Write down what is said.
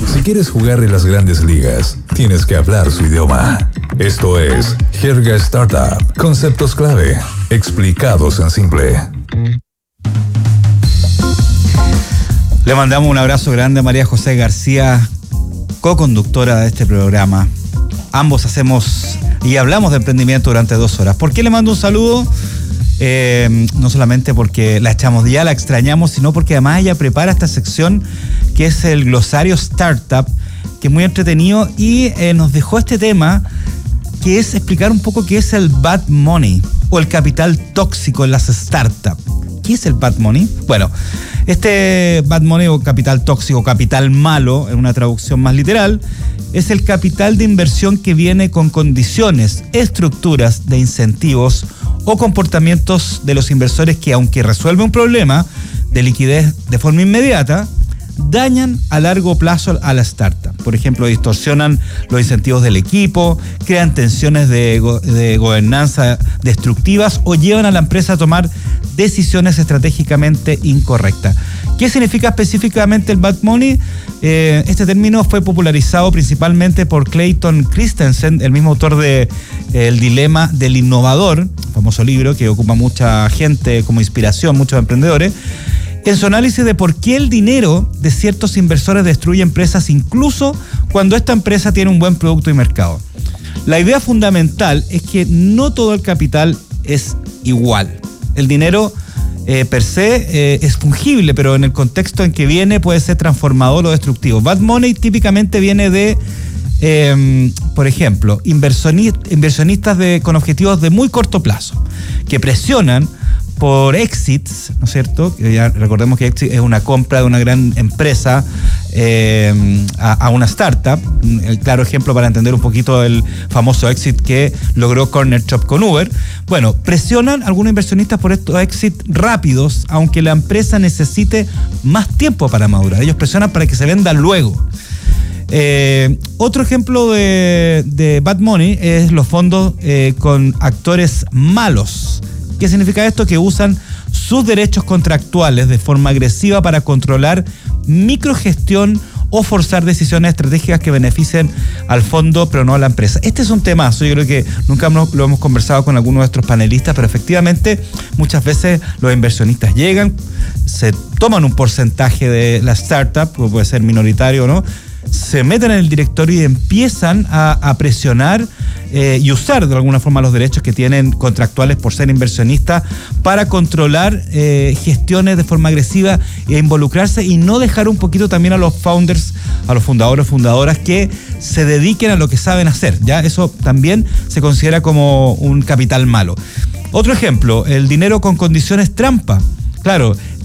Si quieres jugar en las grandes ligas, tienes que hablar su idioma. Esto es Jerga Startup. Conceptos clave, explicados en simple. Le mandamos un abrazo grande a María José García, co-conductora de este programa. Ambos hacemos y hablamos de emprendimiento durante 2 horas. ¿Por qué le mando un saludo? No solamente porque la extrañamos, sino porque además ella prepara esta sección que es el glosario Startup, que es muy entretenido, y nos dejó este tema que es explicar un poco qué es el bad money o el capital tóxico en las startups. ¿Qué es el bad money? Bueno, este bad money o capital tóxico, capital malo, en una traducción más literal, es el capital de inversión que viene con condiciones, estructuras de incentivos o comportamientos de los inversores que, aunque resuelve un problema de liquidez de forma inmediata, dañan a largo plazo a la startup. Por ejemplo, distorsionan los incentivos del equipo, crean tensiones de gobernanza destructivas o llevan a la empresa a tomar decisiones estratégicamente incorrectas. ¿Qué significa específicamente el bad money? Este término fue popularizado principalmente por Clayton Christensen, el mismo autor de El dilema del innovador, famoso libro que ocupa mucha gente como inspiración, muchos emprendedores, en su análisis de por qué el dinero de ciertos inversores destruye empresas incluso cuando esta empresa tiene un buen producto y mercado. La idea fundamental es que no todo el capital es igual. El dinero per se es fungible, pero en el contexto en que viene puede ser transformador o destructivo. Bad money típicamente viene de, por ejemplo, inversionistas con objetivos de muy corto plazo, que presionan por exits, ¿no es cierto? Ya recordemos que exit es una compra de una gran empresa a una startup. El claro ejemplo para entender un poquito el famoso exit que logró Corner Shop con Uber. Bueno, presionan algunos inversionistas por estos exits rápidos, aunque la empresa necesite más tiempo para madurar. Ellos presionan para que se venda luego. Otro ejemplo de bad money es los fondos con actores malos. ¿Qué significa esto? Que usan sus derechos contractuales de forma agresiva para controlar microgestión o forzar decisiones estratégicas que beneficien al fondo, pero no a la empresa. Este es un temazo, yo creo que nunca lo hemos conversado con algunos de nuestros panelistas, pero efectivamente muchas veces los inversionistas llegan, se toman un porcentaje de la startup, puede ser minoritario o no, se meten en el directorio y empiezan a presionar y usar de alguna forma los derechos que tienen contractuales por ser inversionistas para controlar gestiones de forma agresiva e involucrarse y no dejar un poquito también a los founders, a los fundadores, fundadoras que se dediquen a lo que saben hacer. Ya eso también se considera como un capital malo. Otro ejemplo, el dinero con condiciones trampa. Claro,